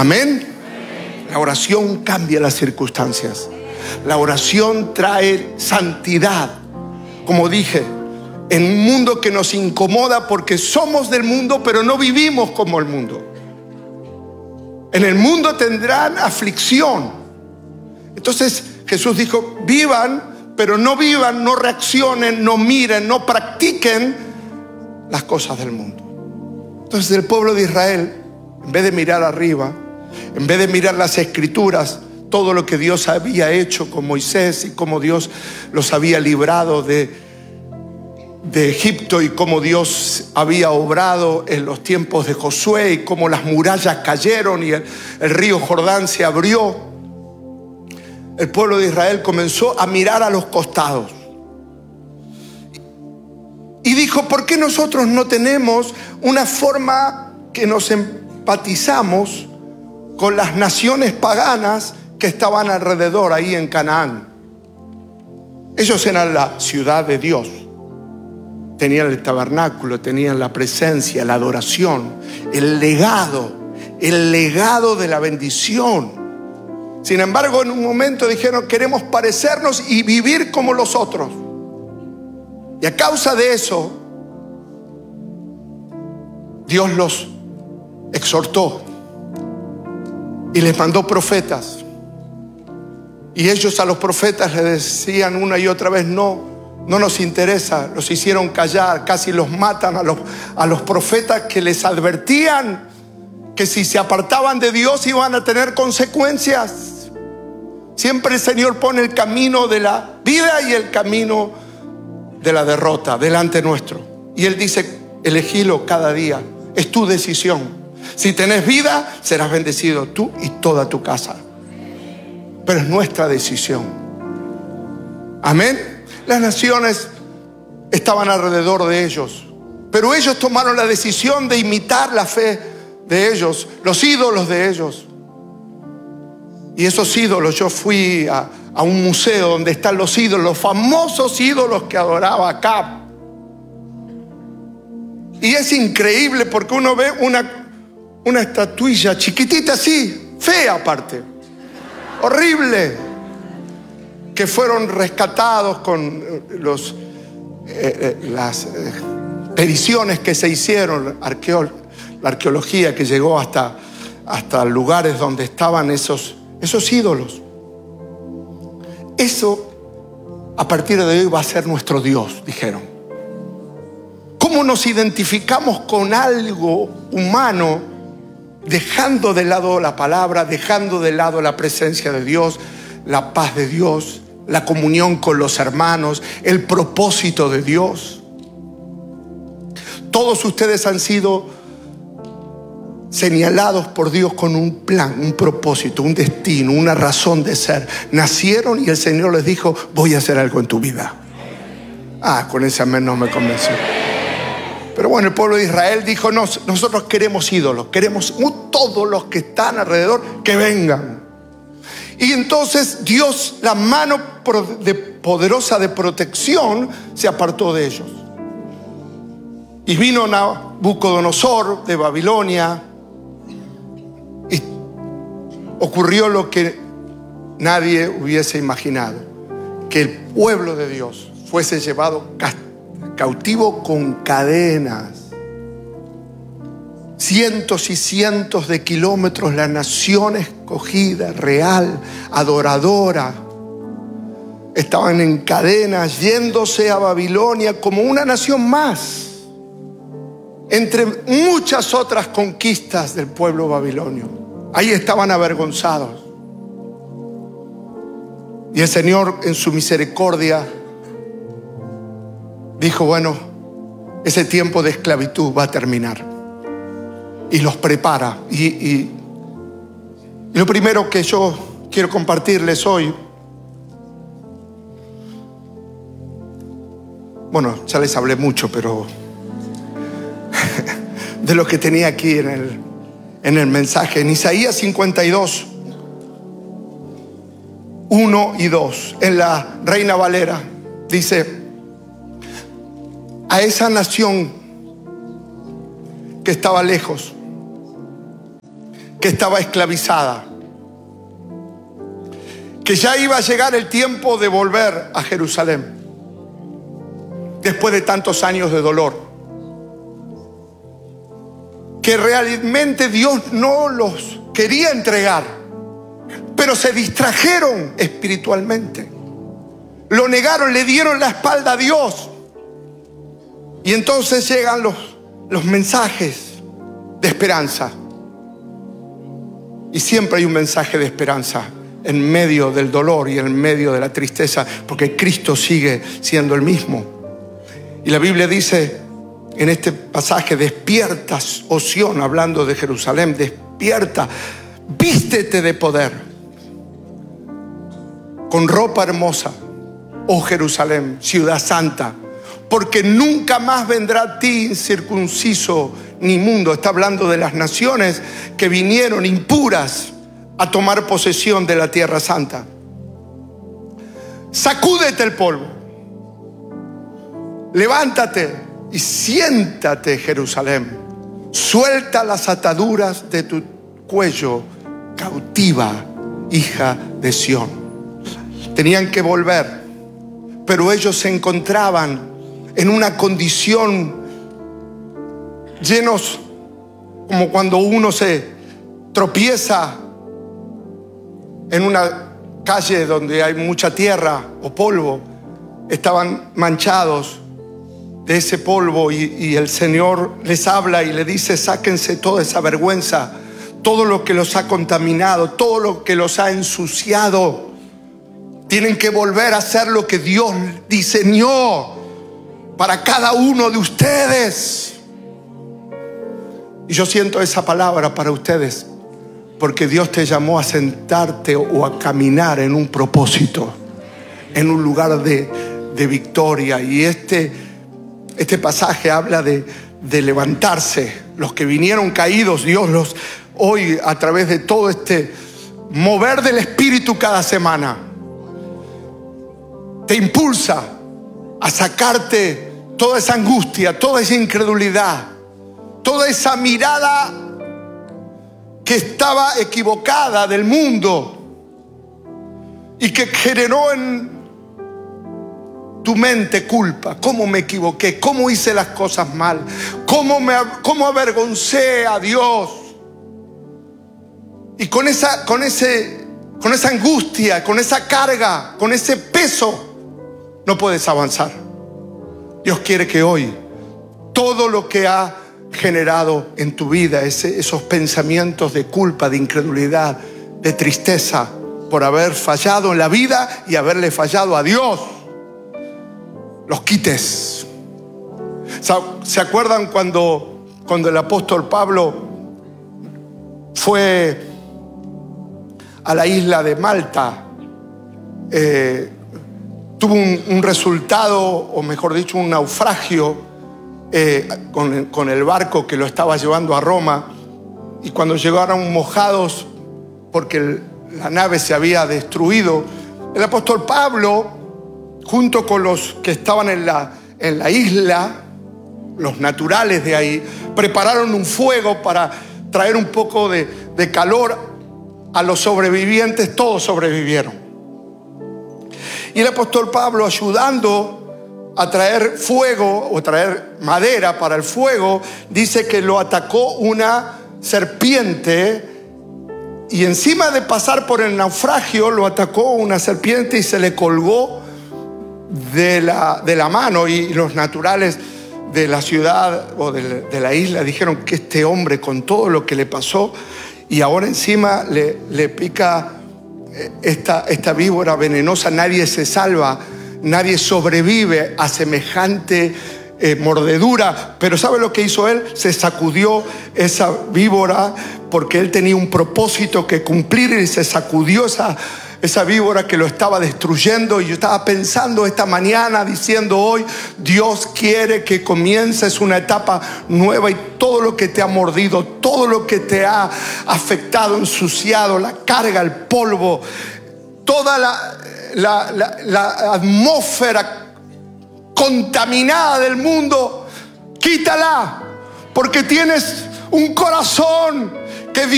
Amén. La oración cambia las circunstancias. La oración trae santidad. Como dije, en un mundo que nos incomoda porque somos del mundo, pero no vivimos como el mundo. En el mundo tendrán aflicción. Entonces Jesús dijo, vivan, pero no vivan, no reaccionen, no miren, no practiquen las cosas del mundo. Entonces el pueblo de Israel, en vez de mirar arriba, en vez de mirar las escrituras, todo lo que Dios había hecho con Moisés y cómo Dios los había librado de Egipto y cómo Dios había obrado en los tiempos de Josué y cómo las murallas cayeron y el río Jordán se abrió, el pueblo de Israel comenzó a mirar a los costados y dijo, ¿por qué nosotros no tenemos una forma que nos empatizamos con las naciones paganas que estaban alrededor ahí en Canaán? Ellos eran la ciudad de Dios. Tenían el tabernáculo, tenían la presencia, la adoración, el legado de la bendición. Sin embargo, en un momento dijeron, queremos parecernos y vivir como los otros. Y a causa de eso, Dios los exhortó y les mandó profetas. Y ellos a los profetas les decían una y otra vez, no nos interesa. Los hicieron callar, casi los matan a los profetas que les advertían que si se apartaban de Dios iban a tener consecuencias. Siempre el Señor pone el camino de la vida y el camino de la derrota delante nuestro. Y Él dice, elegilo cada día, es tu decisión. Si tenés vida, serás bendecido tú y toda tu casa. Pero es nuestra decisión. Amén. Las naciones estaban alrededor de ellos, pero ellos tomaron la decisión de imitar la fe de ellos, los ídolos de ellos. Y esos ídolos, yo fui a un museo donde están los ídolos, los famosos ídolos que adoraba Acab. Y es increíble porque uno ve una estatuilla chiquitita así, fea aparte, horrible, que fueron rescatados con las periciones que se hicieron, la arqueología que llegó hasta lugares donde estaban esos ídolos. Eso a partir de hoy va a ser nuestro Dios, dijeron. ¿Cómo nos identificamos con algo humano, dejando de lado la palabra, dejando de lado la presencia de Dios, la paz de Dios, la comunión con los hermanos, el propósito de Dios? Todos ustedes han sido señalados por Dios con un plan, un propósito, un destino, una razón de ser. Nacieron y el Señor les dijo, voy a hacer algo en tu vida. Con ese amén no me convenció. Pero bueno, el pueblo de Israel dijo, no, nosotros queremos ídolos, queremos todos los que están alrededor que vengan. Y entonces Dios, la mano poderosa de protección, se apartó de ellos. Y vino Nabucodonosor de Babilonia. Y ocurrió lo que nadie hubiese imaginado: que el pueblo de Dios fuese llevado cautivo con cadenas. Cientos y cientos de kilómetros, la nación escogida, real, adoradora, estaban en cadenas, yéndose a Babilonia como una nación más, entre muchas otras conquistas del pueblo babilonio. Ahí estaban avergonzados. Y el Señor, en su misericordia, dijo, bueno, ese tiempo de esclavitud va a terminar. Y los prepara. Y lo primero que yo quiero compartirles hoy, bueno, ya les hablé mucho, pero de lo que tenía aquí en el mensaje, en Isaías 52, 1 y 2, en la Reina Valera, dice: a esa nación que estaba lejos, que estaba esclavizada, que ya iba a llegar el tiempo de volver a Jerusalén después de tantos años de dolor, que realmente Dios no los quería entregar, pero se distrajeron espiritualmente, lo negaron, le dieron la espalda a Dios. Y entonces llegan los mensajes de esperanza. Y siempre hay un mensaje de esperanza en medio del dolor y en medio de la tristeza, porque Cristo sigue siendo el mismo. Y la Biblia dice en este pasaje: despierta, oh Sión, hablando de Jerusalén, despierta, vístete de poder, con ropa hermosa, oh Jerusalén, ciudad santa, porque nunca más vendrá a ti incircunciso ni inmundo. Está hablando de las naciones que vinieron impuras a tomar posesión de la tierra santa. Sacúdete el polvo, levántate y siéntate, Jerusalén. Suelta las ataduras de tu cuello, cautiva, hija de Sión. Tenían que volver, pero ellos se encontraban en una condición llenos, como cuando uno se tropieza en una calle donde hay mucha tierra o polvo. Estaban manchados de ese polvo y el Señor les habla y le dice: sáquense toda esa vergüenza, todo lo que los ha contaminado, todo lo que los ha ensuciado. Tienen que volver a hacer lo que Dios diseñó para cada uno de ustedes. Y yo siento esa palabra para ustedes, porque Dios te llamó a sentarte o a caminar en un propósito, en un lugar de victoria. Y este pasaje habla de levantarse. Los que vinieron caídos, Dios los hoy, a través de todo este mover del Espíritu cada semana, te impulsa a sacarte toda esa angustia, toda esa incredulidad, toda esa mirada que estaba equivocada del mundo y que generó en tu mente culpa. ¿Cómo me equivoqué? ¿Cómo hice las cosas mal? ¿Cómo avergoncé a Dios? Y con esa angustia, con esa carga, con ese peso, no puedes avanzar. Dios quiere que hoy todo lo que ha generado en tu vida, esos pensamientos de culpa, de incredulidad, de tristeza por haber fallado en la vida y haberle fallado a Dios, los quites. ¿Se acuerdan cuando el apóstol Pablo fue a la isla de Malta? Tuvo un resultado, o mejor dicho, un naufragio con el barco que lo estaba llevando a Roma. Y cuando llegaron mojados porque la nave se había destruido, el apóstol Pablo, junto con los que estaban en la isla, los naturales de ahí, prepararon un fuego para traer un poco de calor a los sobrevivientes. Todos sobrevivieron. Y el apóstol Pablo, ayudando a traer fuego o traer madera para el fuego, dice que lo atacó una serpiente, y encima de pasar por el naufragio lo atacó una serpiente y se le colgó de la mano. Y los naturales de la ciudad o de la isla dijeron que este hombre, con todo lo que le pasó, y ahora encima le pica esta víbora venenosa, nadie se salva, nadie sobrevive a semejante mordedura. Pero ¿sabe lo que hizo él? Se sacudió esa víbora, porque él tenía un propósito que cumplir, y se sacudió esa víbora que lo estaba destruyendo. Y yo estaba pensando esta mañana, diciendo: hoy Dios quiere que comiences una etapa nueva, y todo lo que te ha mordido, todo lo que te ha afectado, ensuciado, la carga, el polvo, toda la atmósfera contaminada del mundo, quítala, porque tienes un corazón